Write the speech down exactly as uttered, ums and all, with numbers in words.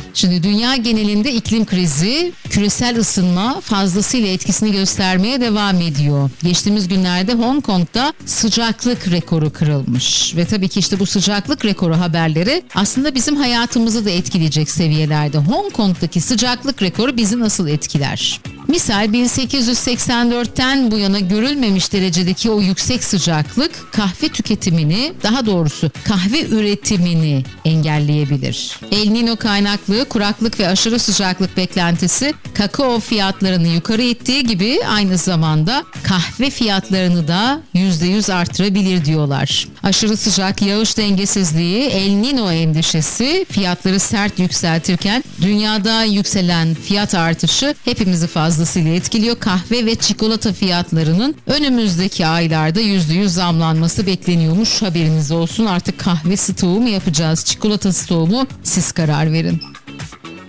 Şimdi dünya genelinde iklim krizi, küresel ısınma fazlasıyla etkisini göstermeye devam ediyor. Geçtiğimiz günlerde Hong Kong'da sıcaklık rekoru kırılmış ve tabii ki işte bu sıcaklık rekoru haberleri aslında bizim hayatımızı da etkileyecek seviyelerde. Hong Kong'daki sıcaklık rekoru bizi nasıl etkiler? Misal bin sekiz yüz seksen dörtten bu yana görülmemiş derecedeki o yüksek sıcaklık kahve tüketimini, daha doğrusu kahve üretimini engelleyebilir. El Niño kaynaklı kuraklık ve aşırı sıcaklık beklentisi kakao fiyatlarını yukarı ittiği gibi aynı zamanda kahve fiyatlarını da yüzde yüz artırabilir diyorlar. Aşırı sıcak, yağış dengesizliği, El Niño endişesi fiyatları sert yükseltirken dünyada yükselen fiyat artışı hepimizi fazlasıyla etkiliyor. Kahve ve çikolata fiyatlarının önümüzdeki aylarda yüzde yüz zamlanması bekleniyormuş. Haberiniz olsun. Artık kahve stoğu mu yapacağız, çikolata stoğu mu? Siz karar verin.